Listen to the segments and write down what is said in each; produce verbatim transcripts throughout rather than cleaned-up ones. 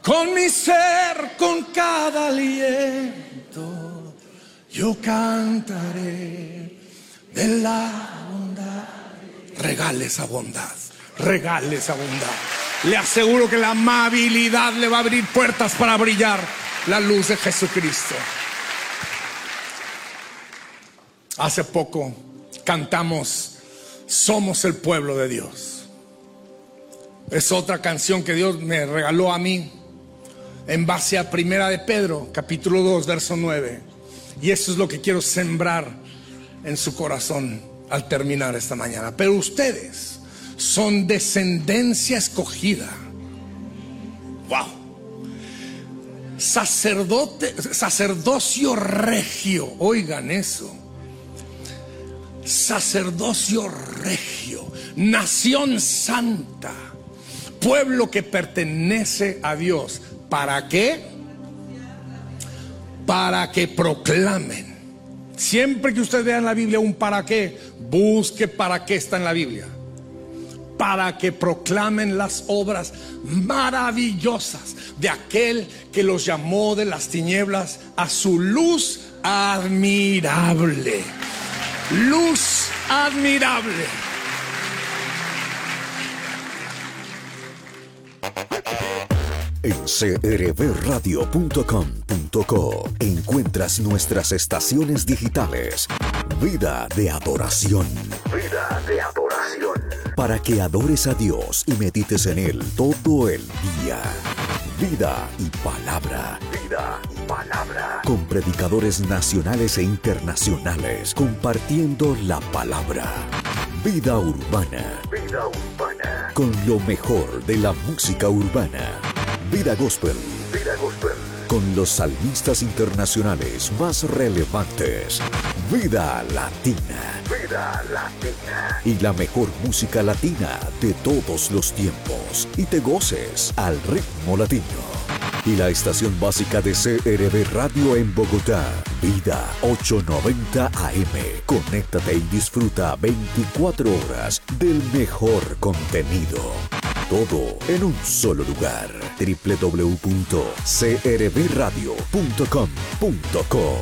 Con mi ser, con cada aliento, yo cantaré de la bondad. Regale esa bondad, regale esa bondad. Le aseguro que la amabilidad le va a abrir puertas para brillar la luz de Jesucristo. Hace poco cantamos Somos el pueblo de Dios. Es otra canción que Dios me regaló a mí en base a Primera de Pedro, capítulo dos, verso nueve. Y eso es lo que quiero sembrar en su corazón al terminar esta mañana. Pero ustedes son descendencia escogida. Wow. Sacerdote, sacerdocio regio. Oigan eso. Sacerdocio regio, nación santa, pueblo que pertenece a Dios. ¿Para qué? Para que proclamen. Siempre que usted vea en la Biblia un para qué, busque para qué está en la Biblia. Para que proclamen las obras maravillosas de aquel que los llamó de las tinieblas a su luz admirable. Luz admirable. En c r v radio punto com punto co encuentras nuestras estaciones digitales. Vida de adoración. Vida de adoración. Para que adores a Dios y medites en Él todo el día. Vida y palabra. Vida y palabra. Con predicadores nacionales e internacionales compartiendo la palabra. Vida urbana. Vida urbana. Con lo mejor de la música urbana. Vida gospel. Vida gospel. Con los salmistas internacionales más relevantes. Vida latina. Vida latina. Y la mejor música latina de todos los tiempos. Y te goces al ritmo latino. Y la estación básica de C R V Radio en Bogotá. Vida ochocientos noventa A M. Conéctate y disfruta veinticuatro horas del mejor contenido. Todo en un solo lugar. doble u doble u doble u punto c r v radio punto com punto co.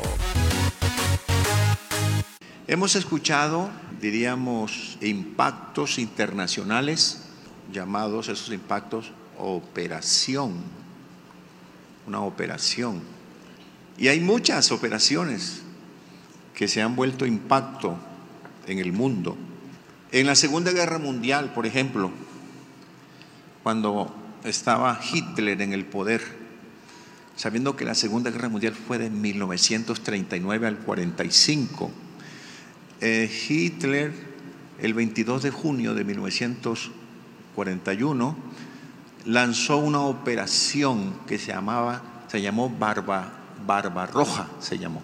Hemos escuchado, diríamos, impactos internacionales, llamados esos impactos operación. Una operación. Y hay muchas operaciones que se han vuelto impacto en el mundo. En la Segunda Guerra Mundial, por ejemplo, cuando estaba Hitler en el poder, sabiendo que la Segunda Guerra Mundial fue de mil novecientos treinta y nueve al cuarenta y cinco, eh, Hitler, el veintidós de junio de mil novecientos cuarenta y uno, lanzó una operación que se llamaba, se llamó Barba, Barbarroja, se llamó.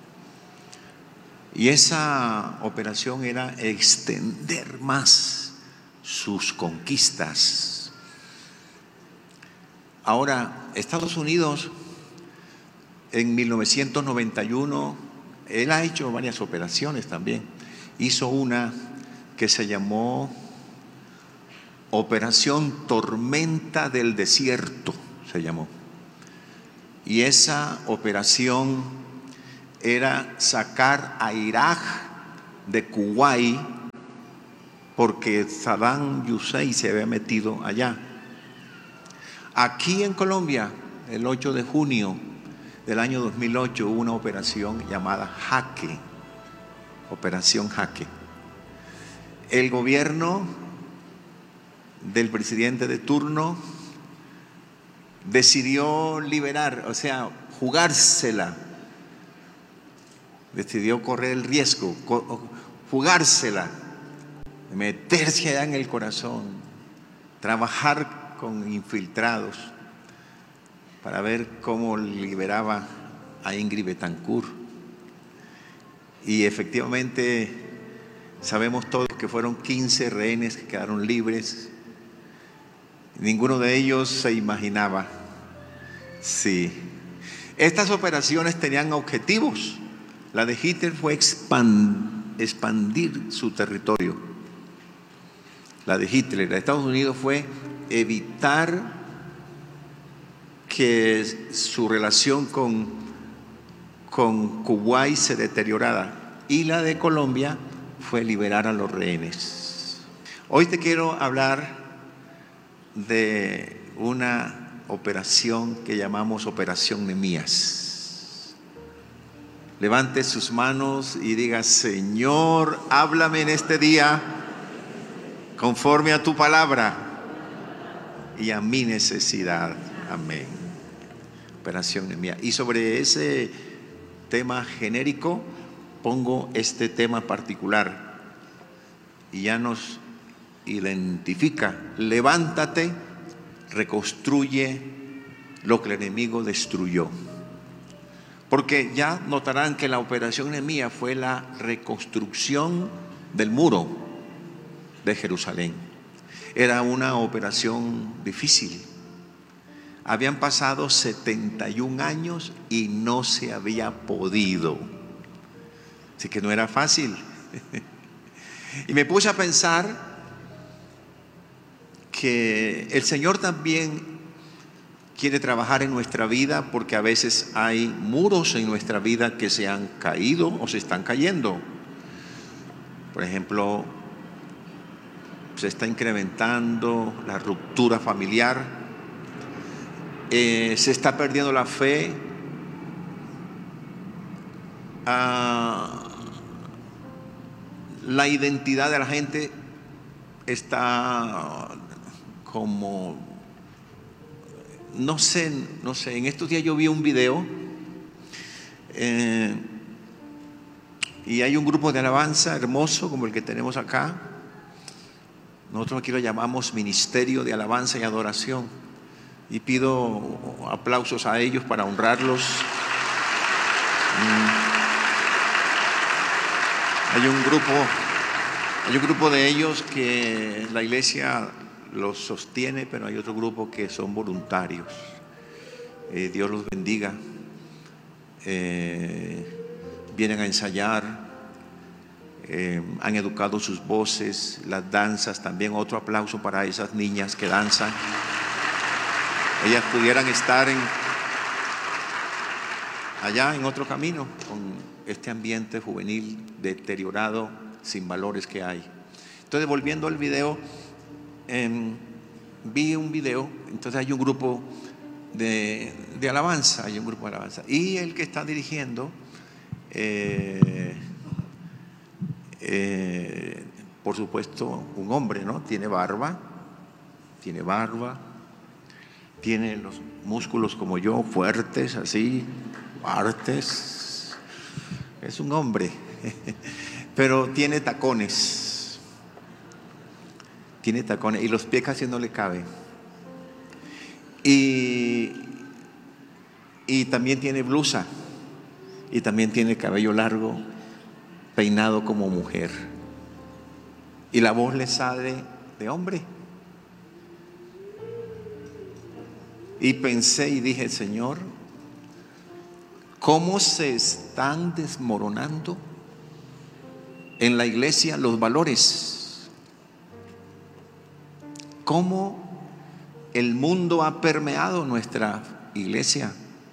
Y esa operación era extender más sus conquistas. Ahora, Estados Unidos, en mil novecientos noventa y uno, él ha hecho varias operaciones también. Hizo una que se llamó Operación Tormenta del Desierto, se llamó. Y esa operación era sacar a Irak de Kuwait, porque Saddam Hussein se había metido allá. Aquí en Colombia, el ocho de junio del año dos mil ocho, hubo una operación llamada Jaque, Operación Jaque. El gobierno del presidente de turno decidió liberar, o sea, jugársela, decidió correr el riesgo, jugársela, meterse allá en el corazón, trabajar con infiltrados para ver cómo liberaba a Ingrid Betancourt. Y efectivamente sabemos todos que fueron quince rehenes que quedaron libres. Ninguno de ellos se imaginaba. Sí. Estas operaciones tenían objetivos. La de Hitler fue expand, expandir su territorio. La de Hitler, la de Estados Unidos, fue evitar que su relación con, con Kuwait se deteriorara, y la de Colombia fue liberar a los rehenes. Hoy te quiero hablar de una operación que llamamos Operación Nehemías. Levante sus manos y diga: Señor, háblame en este día conforme a tu palabra y a mi necesidad. Amén. Operación Nehemías. Y sobre ese tema genérico pongo este tema particular, y ya nos identifica: levántate, reconstruye lo que el enemigo destruyó. Porque ya notarán que la operación Nehemías fue la reconstrucción del muro de Jerusalén. Era una operación difícil. Habían pasado setenta y un años y no se había podido. Así que no era fácil. Y me puse a pensar que el Señor también quiere trabajar en nuestra vida, porque a veces hay muros en nuestra vida que se han caído o se están cayendo. Por ejemplo, se está incrementando la ruptura familiar, eh, se está perdiendo la fe, ah, la identidad de la gente está como, no sé, no sé, en estos días yo vi un video eh, y hay un grupo de alabanza hermoso como el que tenemos acá. Nosotros aquí lo llamamos Ministerio de Alabanza y Adoración, y pido aplausos a ellos para honrarlos. Mm. Hay un grupo, hay un grupo de ellos que la iglesia los sostiene, pero hay otro grupo que son voluntarios. Eh, Dios los bendiga. Eh, vienen a ensayar, eh, han educado sus voces, las danzas. También otro aplauso para esas niñas que danzan. Ellas pudieran estar en, allá en otro camino, con este ambiente juvenil deteriorado, sin valores que hay. Entonces, volviendo al video, Eh, vi un video. Entonces hay un grupo de, de alabanza, hay un grupo de alabanza, y el que está dirigiendo, eh, eh, por supuesto, un hombre, ¿no? Tiene barba, tiene barba, tiene los músculos como yo, fuertes, así, fuertes. Es un hombre, pero tiene tacones. Tiene tacones y los pies casi no le caben. Y, y también tiene blusa. Y también tiene cabello largo, peinado como mujer. Y la voz le sale de hombre. Y pensé y dije: Señor, ¿cómo se están desmoronando en la iglesia los valores? ¿Cómo el mundo ha permeado nuestra iglesia?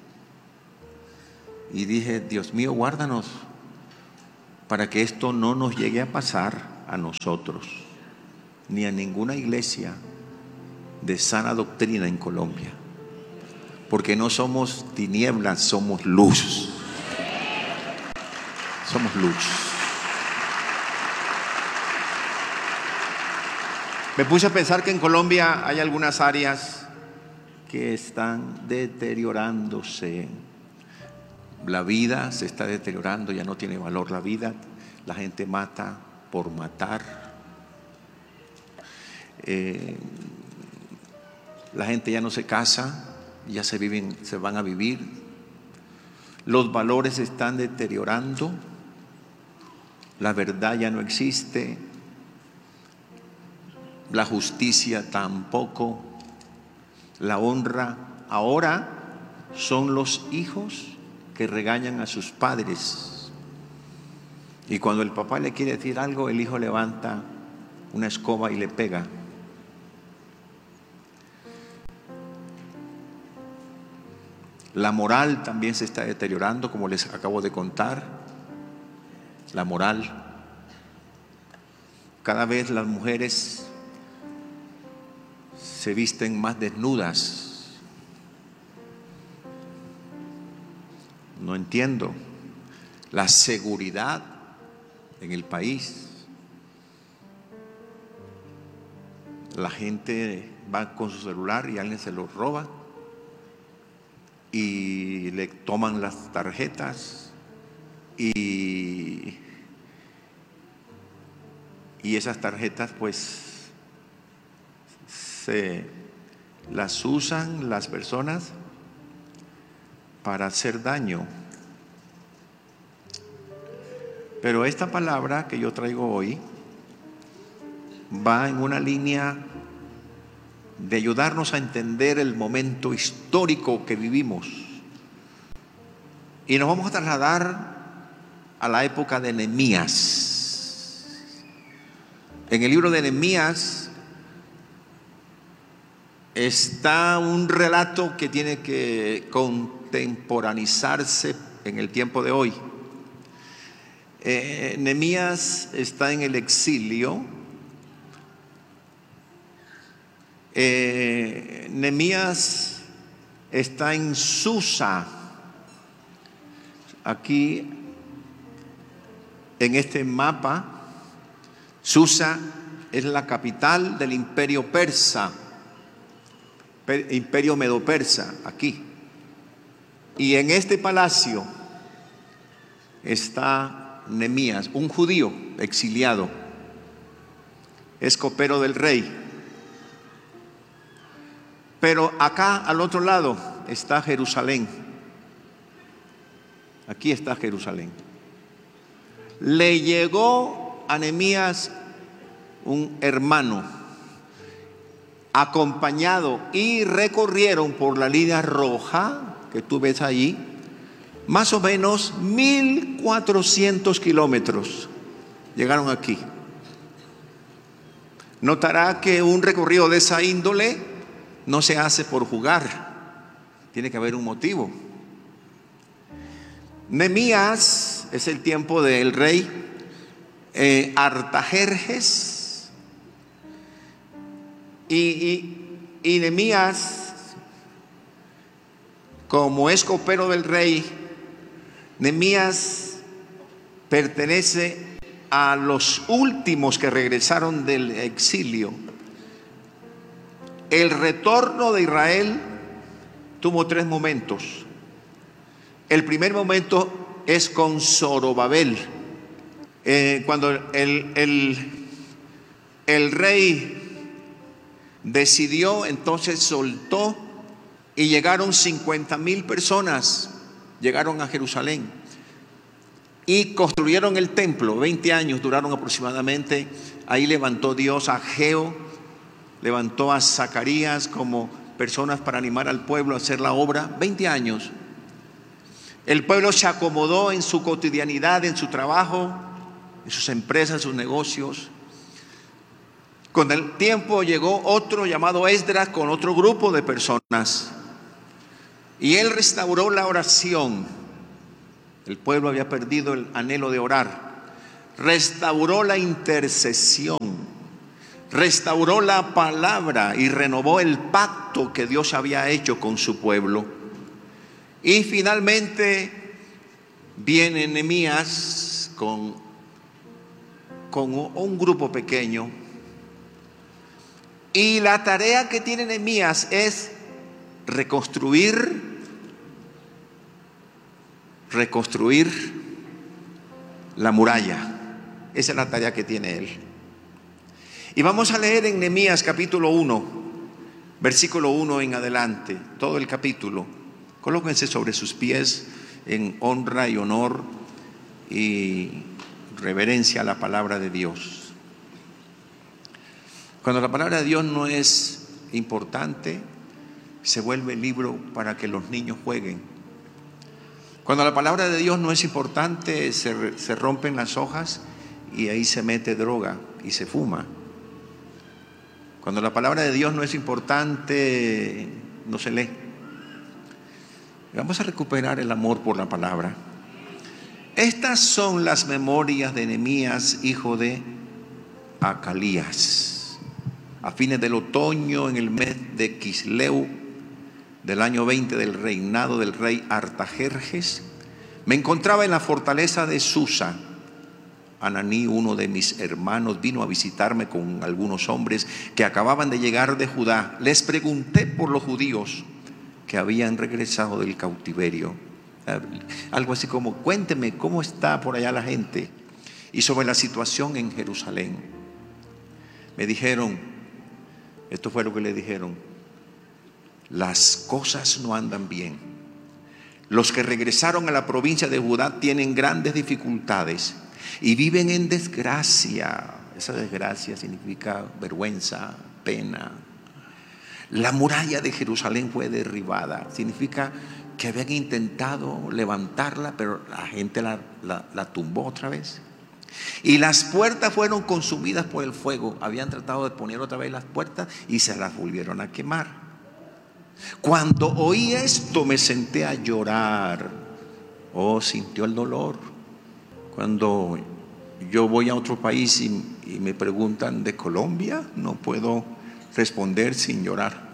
Y dije: Dios mío, guárdanos para que esto no nos llegue a pasar a nosotros, ni a ninguna iglesia de sana doctrina en Colombia, porque no somos tinieblas, somos luz. Somos luz. Me puse a pensar que en Colombia hay algunas áreas que están deteriorándose. La vida se está deteriorando, ya no tiene valor la vida. La gente mata por matar. Eh, la gente ya no se casa, ya se viven, se van a vivir. Los valores se están deteriorando. La verdad ya no existe. La justicia tampoco. La honra ahora son los hijos que regañan a sus padres. Y cuando el papá le quiere decir algo, el hijo levanta una escoba y le pega. La moral también se está deteriorando, como les acabo de contar. La moral. Cada vez las mujeres se visten más desnudas. No entiendo. La seguridad en el país. La gente va con su celular y alguien se lo roba y le toman las tarjetas y, y esas tarjetas pues se las usan las personas para hacer daño. Pero esta palabra que yo traigo hoy va en una línea de ayudarnos a entender el momento histórico que vivimos. Y nos vamos a trasladar a la época de Nehemías. En el libro de Nehemías está un relato que tiene que contemporaneizarse en el tiempo de hoy. Eh, Nehemías está en el exilio. Eh, Nehemías está en Susa, aquí en este mapa. Susa es la capital del imperio persa, imperio medo-persa, aquí. Y en este palacio está Nehemías, un judío exiliado, es copero del rey. Pero acá al otro lado está Jerusalén. Aquí está Jerusalén. Le llegó a Nehemías un hermano acompañado y recorrieron por la línea roja que tú ves allí más o menos mil cuatrocientos kilómetros. Llegaron aquí. Notará que un recorrido de esa índole no se hace por jugar, tiene que haber un motivo. Nehemías es el tiempo del rey eh, Artajerjes y, y, y Nehemías, como es copero del rey, Nehemías pertenece a los últimos que regresaron del exilio. El retorno de Israel tuvo tres momentos. El primer momento es con Zorobabel, eh, cuando el, el, el rey decidió, entonces soltó y llegaron cincuenta mil personas, llegaron a Jerusalén y construyeron el templo. veinte años duraron aproximadamente. Ahí levantó Dios a Ageo, levantó a Zacarías como personas para animar al pueblo a hacer la obra. veinte años. El pueblo se acomodó en su cotidianidad, en su trabajo, en sus empresas, en sus negocios. Con el tiempo llegó otro llamado Esdras con otro grupo de personas y él restauró la oración. El pueblo había perdido el anhelo de orar. Restauró la intercesión, restauró la palabra y renovó el pacto que Dios había hecho con su pueblo. Y finalmente viene Nehemías con, con un grupo pequeño. Y la tarea que tiene Nehemías es reconstruir, reconstruir la muralla. Esa es la tarea que tiene él. Y vamos a leer en Nehemías capítulo uno, versículo uno en adelante, todo el capítulo. Colóquense sobre sus pies en honra y honor y reverencia a la palabra de Dios. Cuando la palabra de Dios no es importante, se vuelve libro para que los niños jueguen. Cuando la palabra de Dios no es importante, se, se rompen las hojas y ahí se mete droga y se fuma. Cuando la palabra de Dios no es importante, no se lee. Vamos a recuperar el amor por la palabra. Estas son las memorias de Nehemías, hijo de Acalías. A fines del otoño, en el mes de Quisleu, del año veinte del reinado del rey Artajerjes, me encontraba en la fortaleza de Susa. Ananí, uno de mis hermanos, vino a visitarme con algunos hombres que acababan de llegar de Judá. Les pregunté por los judíos que habían regresado del cautiverio. Algo así como: cuénteme cómo está por allá la gente, y sobre la situación en Jerusalén. Me dijeron, esto fue lo que le dijeron: las cosas no andan bien. Los que regresaron a la provincia de Judá tienen grandes dificultades y viven en desgracia. Esa desgracia significa vergüenza, pena. La muralla de Jerusalén fue derribada. Significa que habían intentado levantarla, pero la gente la, la, la tumbó otra vez. Y las puertas fueron consumidas por el fuego. Habían tratado de poner otra vez las puertas y se las volvieron a quemar. Cuando oí esto, me senté a llorar. Oh, sintió el dolor. Cuando yo voy a otro país y, y me preguntan de Colombia, no puedo responder sin llorar.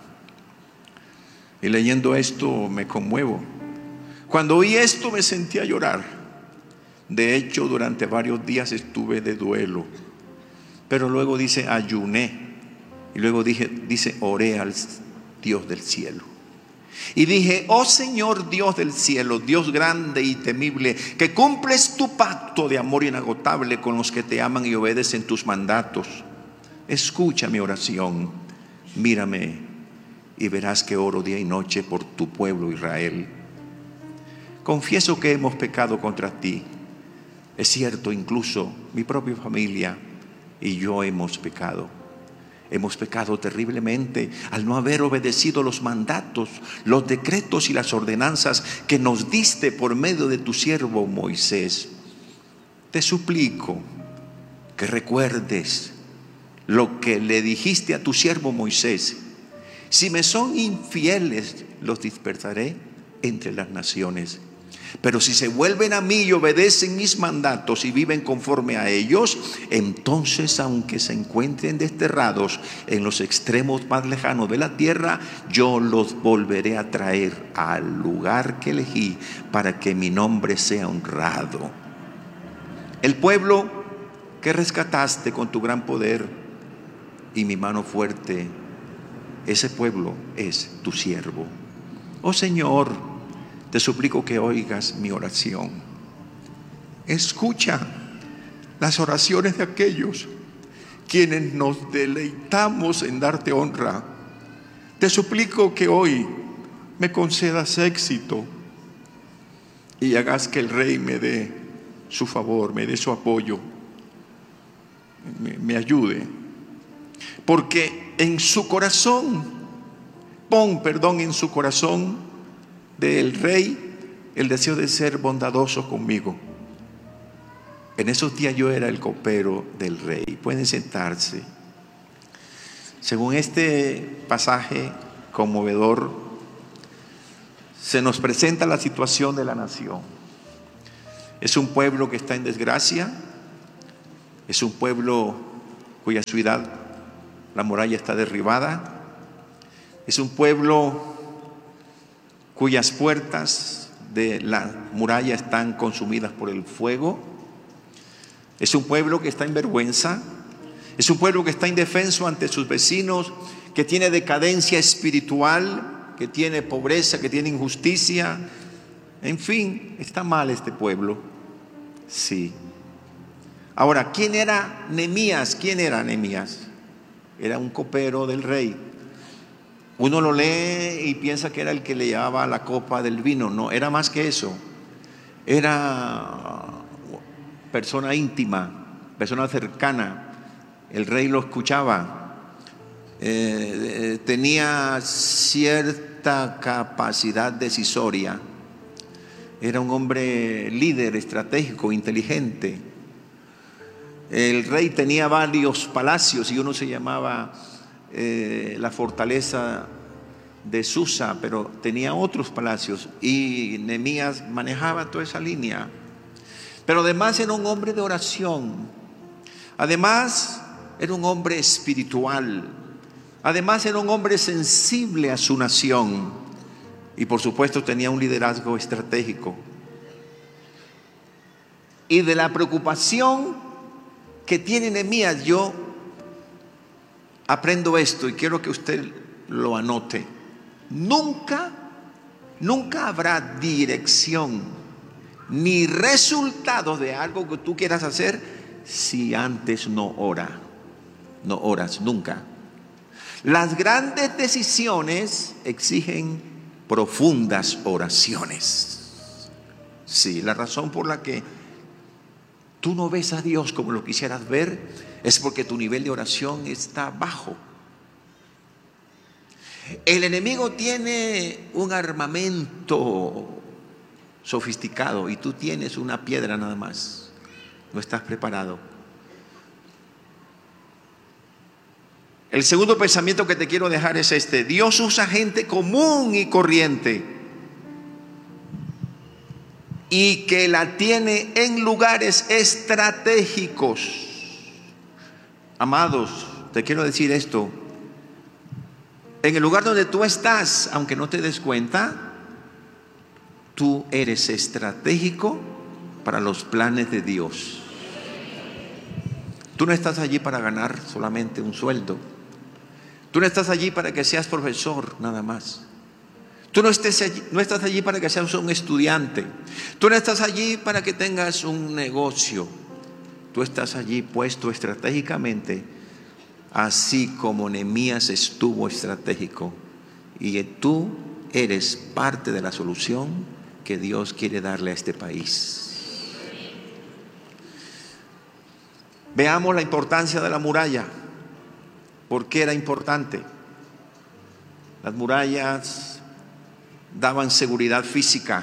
Y leyendo esto me conmuevo. Cuando oí esto, me sentí a llorar. De hecho, durante varios días estuve de duelo. Pero luego dice, ayuné. Y luego dije, dice, oré al Dios del cielo. Y dije, oh Señor Dios del cielo, Dios grande y temible, que cumples tu pacto de amor inagotable con los que te aman y obedecen tus mandatos. Escucha mi oración, mírame y verás que oro día y noche por tu pueblo Israel. Confieso que hemos pecado contra ti. Es cierto, incluso mi propia familia y yo hemos pecado. Hemos pecado terriblemente al no haber obedecido los mandatos, los decretos y las ordenanzas que nos diste por medio de tu siervo Moisés. Te suplico que recuerdes lo que le dijiste a tu siervo Moisés. Si me son infieles, los dispersaré entre las naciones. Pero si se vuelven a mí y obedecen mis mandatos y viven conforme a ellos, entonces, aunque se encuentren desterrados en los extremos más lejanos de la tierra, yo los volveré a traer al lugar que elegí para que mi nombre sea honrado. El pueblo que rescataste con tu gran poder y mi mano fuerte, ese pueblo es tu siervo. Oh Señor, te suplico que oigas mi oración. Escucha las oraciones de aquellos quienes nos deleitamos en darte honra. Te suplico que hoy me concedas éxito y hagas que el Rey me dé su favor, me dé su apoyo, me, me ayude. Porque en su corazón, pon, perdón, en su corazón del rey el deseo de ser bondadoso conmigo. En esos días yo era el copero del rey. Pueden sentarse. Según este pasaje conmovedor, se nos presenta la situación de la nación. Es un pueblo que está en desgracia. Es un pueblo cuya ciudad, la muralla, está derribada. Es un pueblo cuyas puertas de la muralla están consumidas por el fuego. Es un pueblo que está en vergüenza. Es un pueblo que está indefenso ante sus vecinos, que tiene decadencia espiritual, que tiene pobreza, que tiene injusticia. En fin, está mal este pueblo. Sí. Ahora, ¿quién era Nehemías? ¿Quién era Nehemías? Era un copero del rey. Uno lo lee y piensa que era el que le llevaba la copa del vino. No, era más que eso. Era persona íntima, persona cercana. El rey lo escuchaba. Eh, tenía cierta capacidad decisoria. Era un hombre líder, estratégico, inteligente. El rey tenía varios palacios y uno se llamaba Eh, la fortaleza de Susa, pero tenía otros palacios y Nehemías manejaba toda esa línea. Pero además era un hombre de oración, además era un hombre espiritual, además era un hombre sensible a su nación y por supuesto tenía un liderazgo estratégico. Y de la preocupación que tiene Nehemías, yo aprendo esto y quiero que usted lo anote. Nunca, nunca habrá dirección ni resultado de algo que tú quieras hacer si antes no ora, no oras nunca. Las grandes decisiones exigen profundas oraciones. Sí, la razón por la que tú no ves a Dios como lo quisieras ver es porque tu nivel de oración está bajo. El enemigo tiene un armamento sofisticado y tú tienes una piedra nada más. No estás preparado. El segundo pensamiento que te quiero dejar es este: Dios usa gente común y corriente y que la tiene en lugares estratégicos. Amados, te quiero decir esto: en el lugar donde tú estás, aunque no te des cuenta, tú eres estratégico para los planes de Dios. Tú no estás allí para ganar solamente un sueldo. Tú no estás allí para que seas profesor nada más. Tú no, estés allí, no estás allí para que seas un estudiante. Tú no estás allí para que tengas un negocio. Tú estás allí puesto estratégicamente, así como Nehemías estuvo estratégico. Y tú eres parte de la solución que Dios quiere darle a este país. Veamos la importancia de la muralla. ¿Por qué era importante? Las murallas daban seguridad física.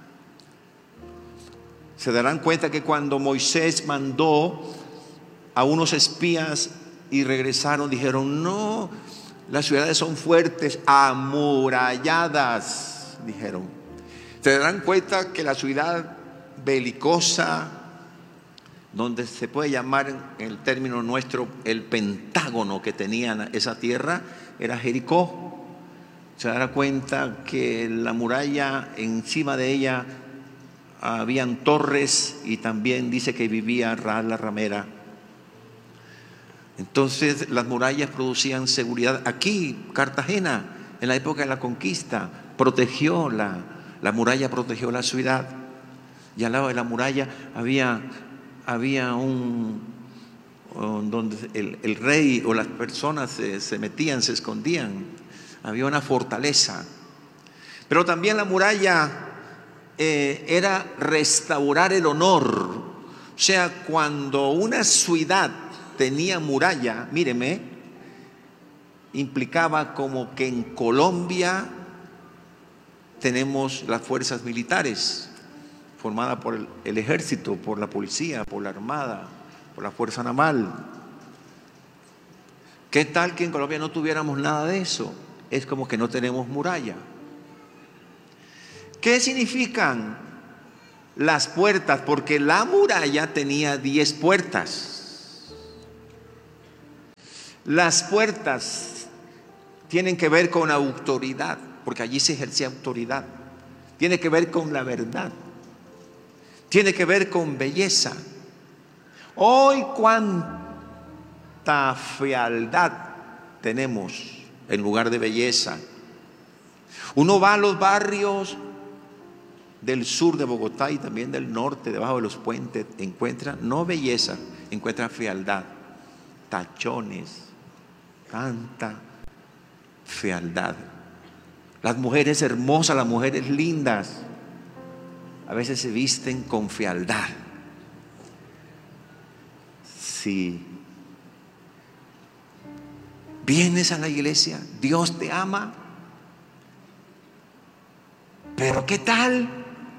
Se darán cuenta que cuando Moisés mandó a unos espías y regresaron, dijeron: no, las ciudades son fuertes, amuralladas, dijeron. Se darán cuenta que la ciudad belicosa, donde se puede llamar en el término nuestro el pentágono que tenía esa tierra, era Jericó. Se dará cuenta que la muralla, encima de ella habían torres y también dice que vivía Rahab la ramera. Entonces las murallas producían seguridad. Aquí Cartagena, en la época de la conquista, protegió la, la muralla, protegió la ciudad. Y al lado de la muralla había, había un, un donde el, el rey o las personas se, se metían, se escondían. Había una fortaleza. Pero también la muralla eh, era restaurar el honor. O sea, cuando una ciudad tenía muralla, míreme, implicaba como que en Colombia tenemos las fuerzas militares, formadas por el, el ejército, por la policía, por la armada, por la fuerza naval. ¿Qué tal que en Colombia no tuviéramos nada de eso? Es como que no tenemos muralla. ¿Qué significan las puertas? Porque la muralla tenía diez puertas. Las puertas tienen que ver con autoridad, porque allí se ejercía autoridad. Tiene que ver con la verdad. Tiene que ver con belleza. Hoy cuánta fealdad tenemos en lugar de belleza. Uno va a los barrios del sur de Bogotá y también del norte, debajo de los puentes, encuentra no belleza, encuentra fealdad, tachones, tanta fealdad. Las mujeres hermosas, las mujeres lindas, a veces se visten con fealdad. Si vienes a la iglesia, Dios te ama, pero ¿qué tal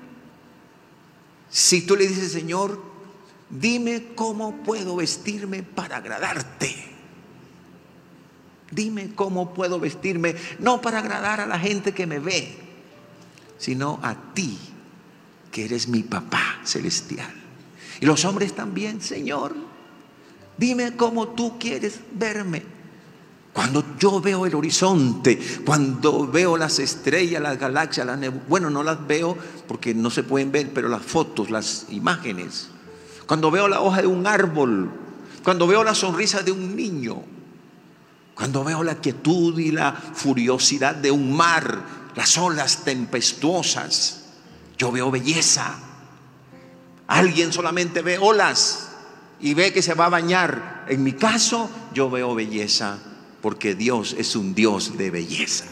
si tú le dices: Señor, dime cómo puedo vestirme para agradarte? Dime cómo puedo vestirme, no para agradar a la gente que me ve, sino a ti, que eres mi papá celestial. Y los hombres también, Señor, dime cómo tú quieres verme. Cuando yo veo el horizonte, cuando veo las estrellas, las galaxias, las nebulas, bueno, no las veo porque no se pueden ver, pero las fotos, las imágenes. Cuando veo la hoja de un árbol, cuando veo la sonrisa de un niño, cuando veo la quietud y la furiosidad de un mar, las olas tempestuosas, yo veo belleza. Alguien solamente ve olas y ve que se va a bañar. En mi caso, yo veo belleza, porque Dios es un Dios de belleza.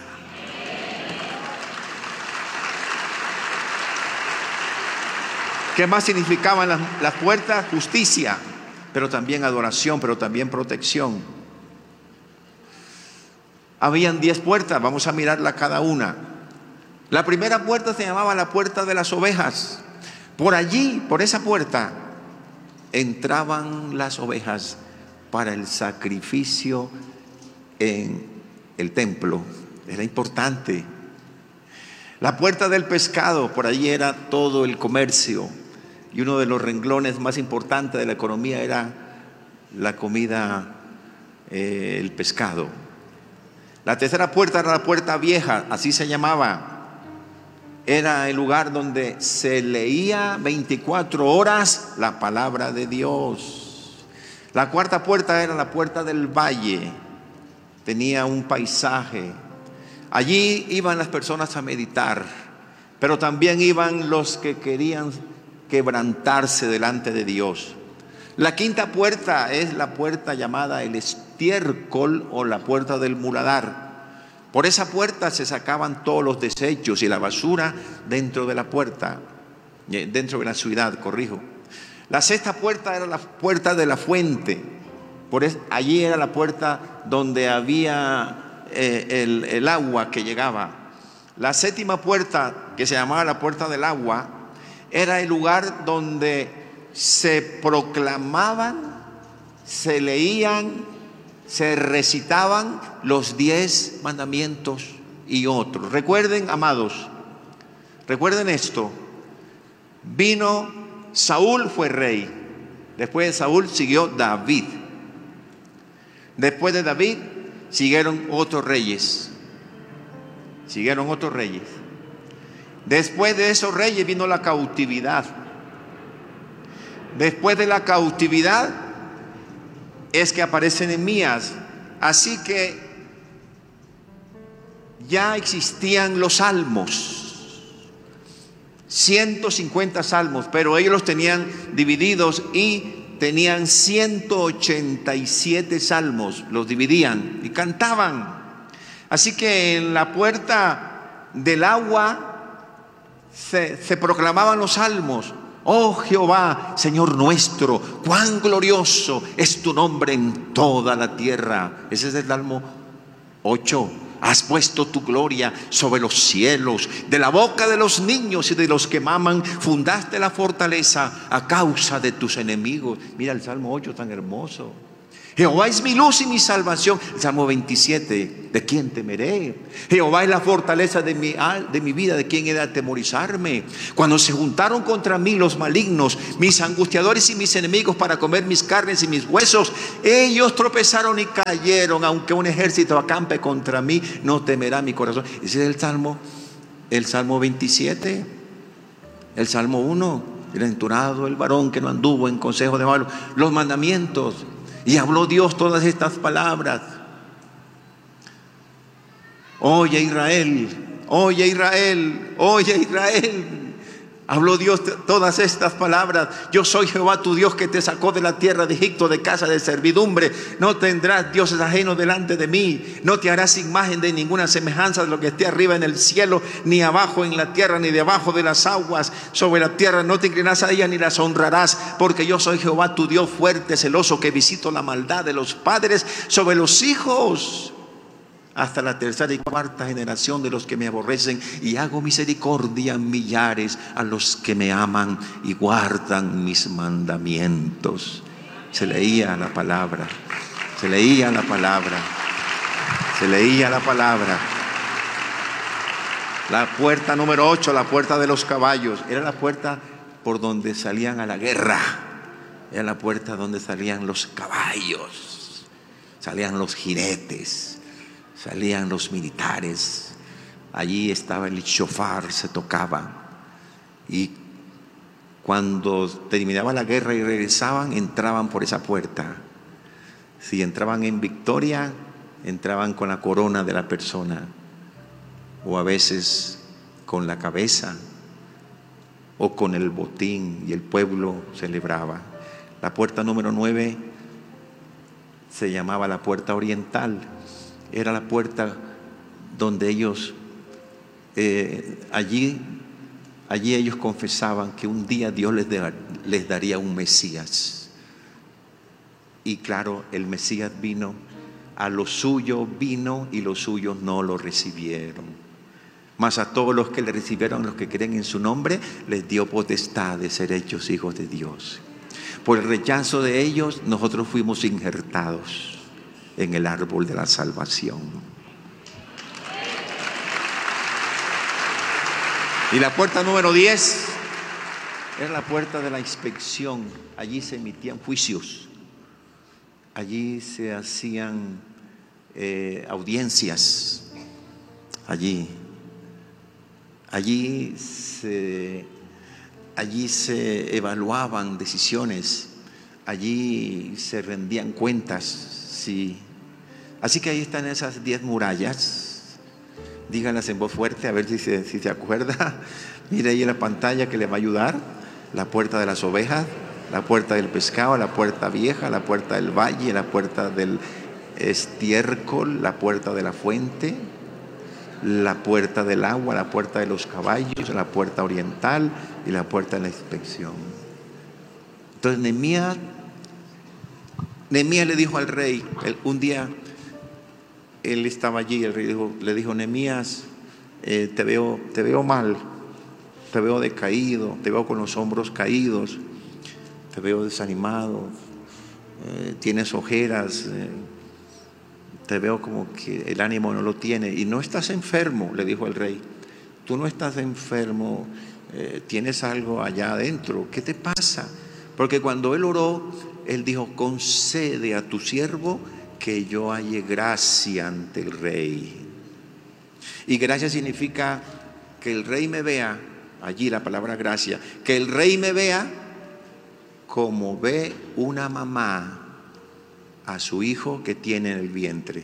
¿Qué más significaban las, las puertas? Justicia, pero también adoración, pero también protección. Habían diez puertas, vamos a mirarla cada una. La primera puerta se llamaba la puerta de las ovejas. Por allí, por esa puerta, entraban las ovejas para el sacrificio en el templo. Era importante. La puerta del pescado, por allí era todo el comercio, y uno de los renglones más importantes de la economía era la comida, eh, el pescado. La tercera puerta era la puerta vieja, así se llamaba. Era el lugar donde se leía veinticuatro horas la palabra de Dios. La cuarta puerta era la puerta del valle. Tenía un paisaje. Allí iban las personas a meditar, pero también iban los que querían quebrantarse delante de Dios. La quinta puerta es la puerta llamada el estiércol o la puerta del muladar. Por esa puerta se sacaban todos los desechos y la basura dentro de la puerta, dentro de la ciudad, corrijo. La sexta puerta era la puerta de la fuente. Por es, allí era la puerta donde había eh, el, el agua que llegaba. La séptima puerta, que se llamaba la puerta del agua, era el lugar donde se proclamaban, se leían, se recitaban los diez mandamientos y otros. Recuerden, amados, recuerden esto. Vino Saúl, fue rey. Después de Saúl siguió David. Después de David siguieron otros reyes. Siguieron otros reyes. Después de esos reyes vino la cautividad. Después de la cautividad es que aparece Nehemías. Así que ya existían los salmos, ciento cincuenta salmos, pero ellos los tenían divididos y tenían ciento ochenta y siete salmos, los dividían y cantaban. Así que en la puerta del agua se, se proclamaban los salmos. Oh Jehová, Señor nuestro, cuán glorioso es tu nombre en toda la tierra. Ese es el Salmo ocho. Has puesto tu gloria sobre los cielos. De la boca de los niños y de los que maman fundaste la fortaleza a causa de tus enemigos. Mira el Salmo ocho tan hermoso. Jehová es mi luz y mi salvación. El Salmo veintisiete, ¿de quién temeré? Jehová es la fortaleza de mi, de mi vida, ¿de quién he de atemorizarme? Cuando se juntaron contra mí los malignos, mis angustiadores y mis enemigos para comer mis carnes y mis huesos, ellos tropezaron y cayeron. Aunque un ejército acampe contra mí, no temerá mi corazón. Ese es el Salmo, el Salmo veintisiete. El Salmo uno, bienaventurado el varón que no anduvo en consejo de malos. Los mandamientos. Y habló Dios todas estas palabras. Oye Israel, oye Israel, oye Israel. Habló Dios todas estas palabras. Yo soy Jehová tu Dios que te sacó de la tierra de Egipto, de casa de servidumbre. No tendrás dioses ajenos delante de mí. No te harás imagen de ninguna semejanza de lo que esté arriba en el cielo, ni abajo en la tierra, ni debajo de las aguas sobre la tierra. No te inclinarás a ellas ni las honrarás, porque yo soy Jehová tu Dios fuerte, celoso, que visito la maldad de los padres sobre los hijos hasta la tercera y cuarta generación de los que me aborrecen, y hago misericordia a millares a los que me aman y guardan mis mandamientos. Se leía la palabra, se leía la palabra. Se leía la palabra. La puerta número ocho, la puerta de los caballos, era la puerta por donde salían a la guerra. Era la puerta donde salían los caballos, salían los jinetes, salían los militares. Allí estaba el shofar, se tocaba. Y cuando terminaba la guerra y regresaban, entraban por esa puerta. Si entraban en victoria, entraban con la corona de la persona, o a veces con la cabeza, o con el botín, y el pueblo celebraba. La puerta número nueve se llamaba la puerta oriental. Era la puerta donde ellos, eh, allí, allí ellos confesaban que un día Dios les, de, les daría un Mesías. Y claro, el Mesías vino, a lo suyo vino y los suyos no lo recibieron. Mas a todos los que le recibieron, los que creen en su nombre, les dio potestad de ser hechos hijos de Dios. Por el rechazo de ellos, nosotros fuimos injertados en el árbol de la salvación. Y la puerta número diez era la puerta de la inspección. Allí se emitían juicios. Allí se hacían eh, audiencias. Allí. Allí se, allí se evaluaban decisiones, allí se rendían cuentas, sí. Así que ahí están esas diez murallas. Díganlas en voz fuerte, a ver si se, si se acuerda. Mire ahí en la pantalla que le va a ayudar. La puerta de las ovejas, la puerta del pescado, la puerta vieja, la puerta del valle, la puerta del estiércol, la puerta de la fuente, la puerta del agua, la puerta de los caballos, la puerta oriental y la puerta de la inspección. Entonces Nehemías, Nehemías le dijo al rey, él, un día él estaba allí, el rey dijo, le dijo: Nehemías, eh, te veo, te veo mal, te veo decaído, te veo con los hombros caídos, te veo desanimado, eh, tienes ojeras, eh, te veo como que el ánimo no lo tiene. Y no estás enfermo, le dijo el rey. Tú no estás enfermo, eh, tienes algo allá adentro. ¿Qué te pasa? Porque cuando él oró, él dijo: concede a tu siervo que yo halle gracia ante el rey. Y gracia significa que el rey me vea, allí la palabra gracia, que el rey me vea como ve una mamá a su hijo que tiene en el vientre.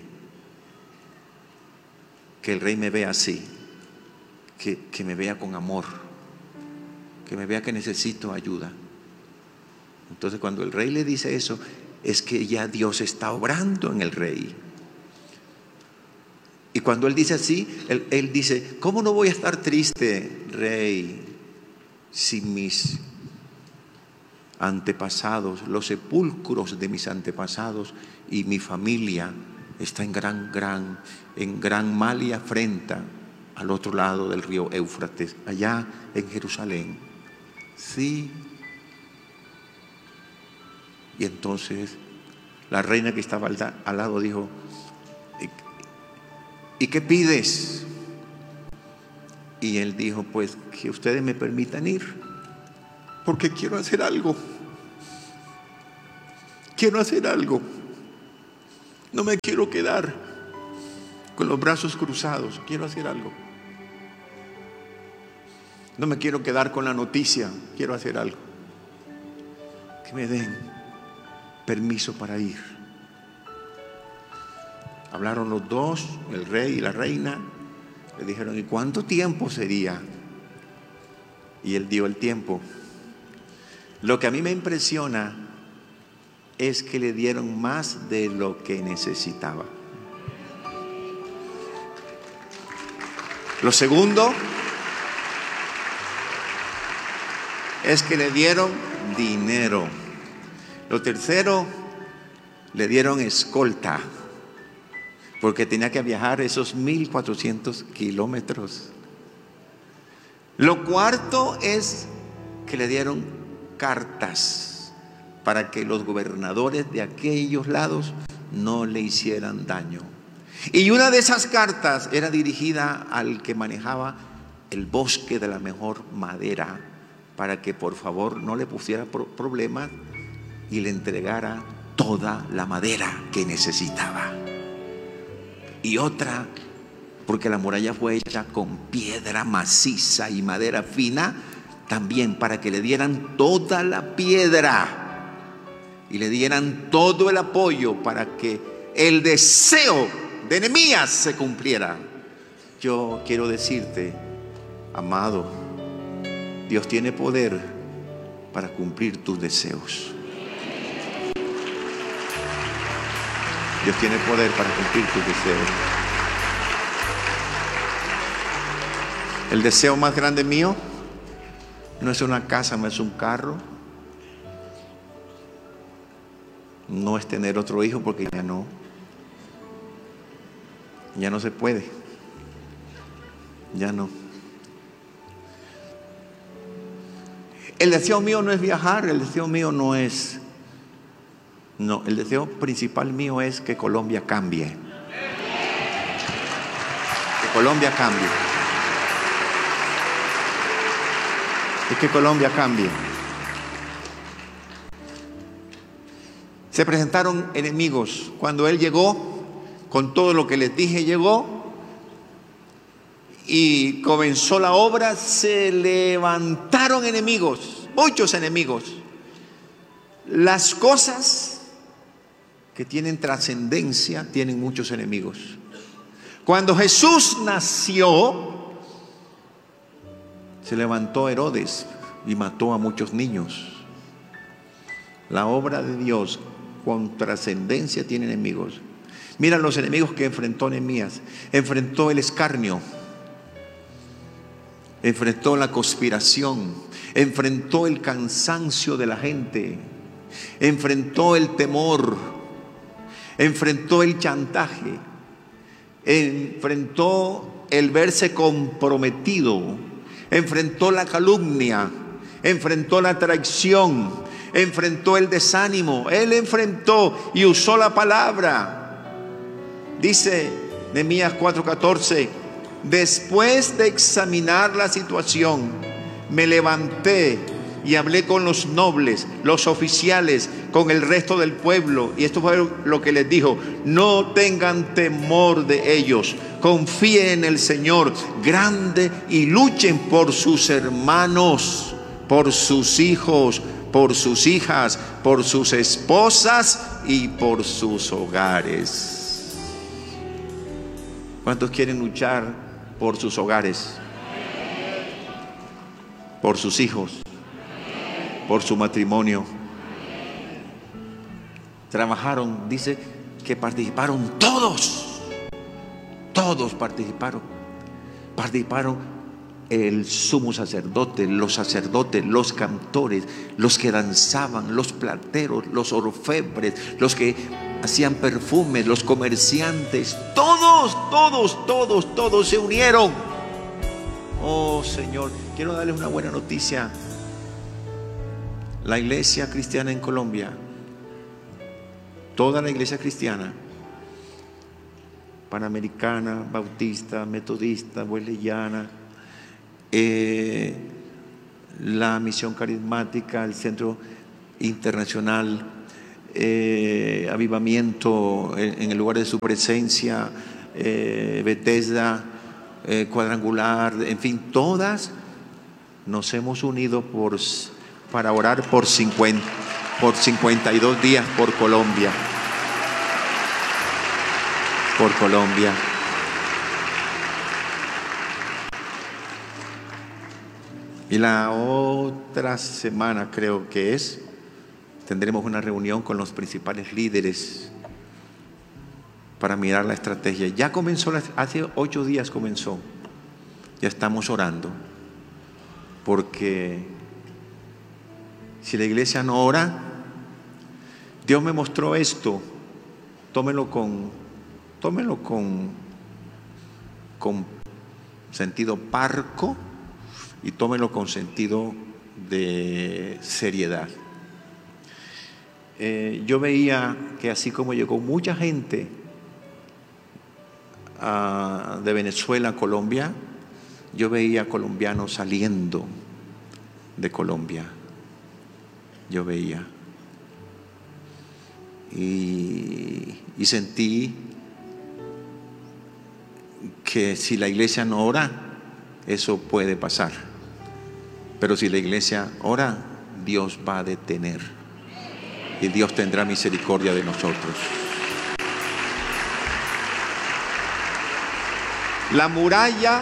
Que el rey me vea así, que, que me vea con amor, que me vea que necesito ayuda. Entonces cuando el rey le dice eso, es que ya Dios está obrando en el rey. Y cuando él dice así, él, él dice: ¿cómo no voy a estar triste, rey, si mis antepasados, los sepulcros de mis antepasados y mi familia está en gran, gran, en gran mal y afrenta al otro lado del río Éufrates, allá en Jerusalén? Sí. Y entonces la reina que estaba al, al lado dijo: ¿y qué pides? Y él dijo: pues que ustedes me permitan ir, porque quiero hacer algo. Quiero hacer algo. No me quiero quedar con los brazos cruzados. Quiero hacer algo. No me quiero quedar con la noticia. Quiero hacer algo. Que me den permiso para ir. Hablaron los dos, el rey y la reina. Le dijeron: ¿y cuánto tiempo sería? Y él dio el tiempo. Lo que a mí me impresiona es que le dieron más de lo que necesitaba. Lo segundo es que le dieron dinero. Lo tercero, le dieron escolta, porque tenía que viajar esos mil cuatrocientos kilómetros. Lo cuarto es que le dieron cartas para que los gobernadores de aquellos lados no le hicieran daño. Y una de esas cartas era dirigida al que manejaba el bosque de la mejor madera, para que por favor no le pusiera pro- problemas y le entregara toda la madera que necesitaba. Y otra, porque la muralla fue hecha con piedra maciza y madera fina, también para que le dieran toda la piedra y le dieran todo el apoyo para que el deseo de Nehemías se cumpliera. Yo quiero decirte, amado, Dios tiene poder para cumplir tus deseos. Dios tiene poder para cumplir tus deseos. El deseo más grande mío no es una casa, no es un carro, no es tener otro hijo, porque ya no, ya no se puede, ya no. El deseo mío no es viajar, el deseo mío no es, no, el deseo principal mío es que Colombia cambie, que Colombia cambie. Es que Colombia cambie. Se presentaron enemigos. Cuando él llegó, con todo lo que les dije, llegó y comenzó la obra, se levantaron enemigos, muchos enemigos. Las cosas que tienen trascendencia tienen muchos enemigos. Cuando Jesús nació, se levantó Herodes y mató a muchos niños. La obra de Dios con trascendencia tiene enemigos. Mira los enemigos que enfrentó Nehemías. Enfrentó el escarnio, enfrentó la conspiración, enfrentó el cansancio de la gente, enfrentó el temor, enfrentó el chantaje, enfrentó el verse comprometido, enfrentó la calumnia, enfrentó la traición, enfrentó el desánimo. Él enfrentó y usó la palabra. Dice Nehemías cuatro catorce: después de examinar la situación, me levanté y hablé con los nobles, los oficiales, con el resto del pueblo. Y esto fue lo que les dijo: no tengan temor de ellos, confíen en el Señor grande y luchen por sus hermanos, por sus hijos, por sus hijas, por sus esposas y por sus hogares. ¿Cuántos quieren luchar por sus hogares? Por sus hijos, por su matrimonio. Trabajaron, dice que participaron todos, todos participaron, participaron el sumo sacerdote, los sacerdotes, los cantores, los que danzaban, los plateros, los orfebres, los que hacían perfumes, los comerciantes, todos, todos, todos, todos se unieron. Oh Señor, quiero darles una buena noticia. La iglesia cristiana en Colombia, toda la iglesia cristiana, panamericana, bautista, metodista, wesleyana, eh, la misión carismática, el centro internacional, eh, avivamiento en, en el lugar de su presencia, eh, Bethesda, eh, cuadrangular, en fin, todas nos hemos unido por para orar por cincuenta, por cincuenta y dos días por Colombia. Por Colombia. Y la otra semana, creo que es, tendremos una reunión con los principales líderes para mirar la estrategia. Ya comenzó, hace ocho días comenzó. Ya estamos orando. Porque si la iglesia no ora, Dios me mostró esto, tómelo con, tómelo con, con sentido parco y tómelo con sentido de seriedad. Eh, yo veía que así como llegó mucha gente uh, de Venezuela a Colombia, yo veía colombianos saliendo de Colombia. Yo veía. Y, y sentí que si la iglesia no ora, eso puede pasar. Pero si la iglesia ora, Dios va a detener. Y Dios tendrá misericordia de nosotros. La muralla,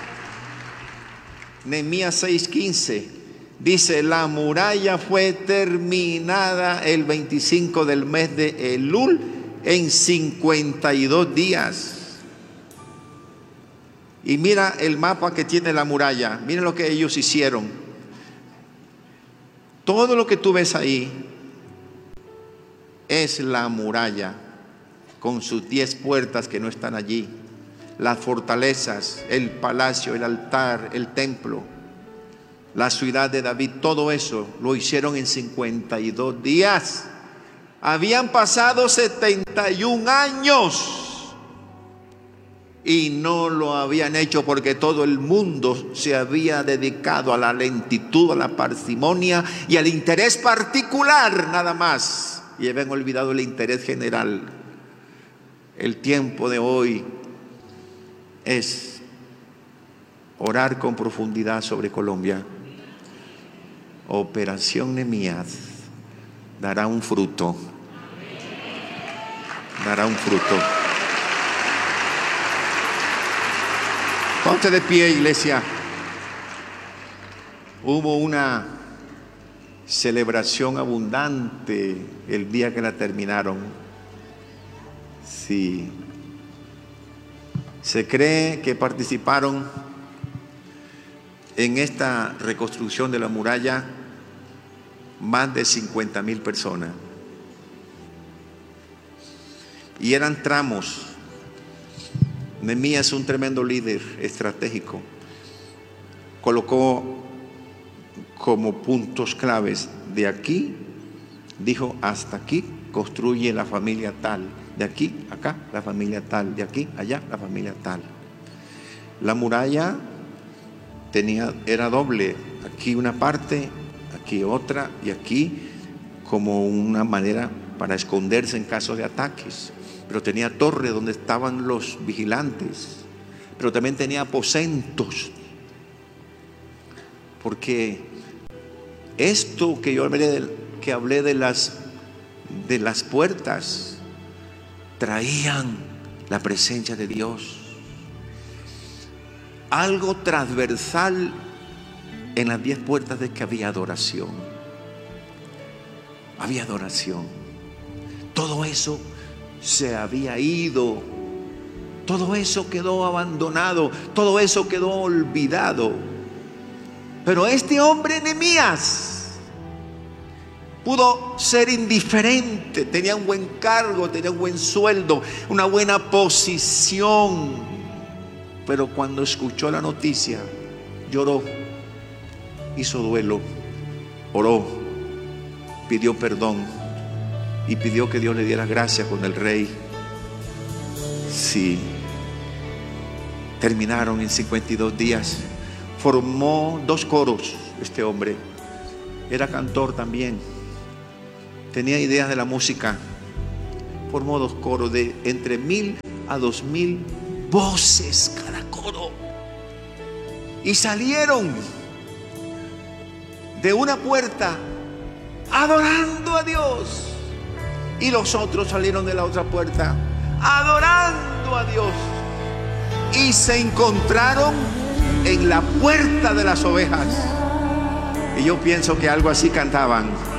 Nehemías seis quince, dice: la muralla fue terminada el veinticinco del mes de Elul en cincuenta y dos días. Y mira el mapa que tiene la muralla. Mira lo que ellos hicieron. Todo lo que tú ves ahí es la muralla, con sus diez puertas que no están allí, las fortalezas, el palacio, el altar, el templo, la ciudad de David. Todo eso lo hicieron en cincuenta y dos días. Habían pasado setenta y un años y no lo habían hecho porque todo el mundo se había dedicado a la lentitud, a la parsimonia y al interés particular nada más, y habían olvidado el interés general. El tiempo de hoy es orar con profundidad sobre Colombia. Operación Nehemías dará un fruto. Dará un fruto. Ponte de pie, iglesia. Hubo una celebración abundante el día que la terminaron. Sí. Se cree que participaron en esta reconstrucción de la muralla más de cincuenta mil personas. Y eran tramos. Nehemías es un tremendo líder estratégico. Colocó como puntos claves: de aquí, dijo, hasta aquí construye la familia tal, de aquí, acá, la familia tal, de aquí, allá, la familia tal. La muralla tenía, era doble, aquí una parte, aquí otra, y aquí como una manera para esconderse en caso de ataques. Pero tenía torre donde estaban los vigilantes, pero también tenía aposentos, porque esto que yo hablé de, que hablé de las de las puertas, traían la presencia de Dios. Algo transversal en las diez puertas de que había adoración. Había adoración. Todo eso se había ido. Todo eso quedó abandonado. Todo eso quedó olvidado. Pero este hombre Nehemías pudo ser indiferente. Tenía un buen cargo, tenía un buen sueldo, una buena posición. Pero cuando escuchó la noticia, lloró, hizo duelo, oró, pidió perdón y pidió que Dios le diera gracia con el rey. Sí, terminaron en cincuenta y dos días. Formó dos coros. Este hombre era cantor también, tenía ideas de la música. Formó dos coros de entre mil a dos mil voces cada coro, y salieron de una puerta adorando a Dios, y los otros salieron de la otra puerta adorando a Dios, y se encontraron en la puerta de las ovejas. Y yo pienso que algo así cantaban: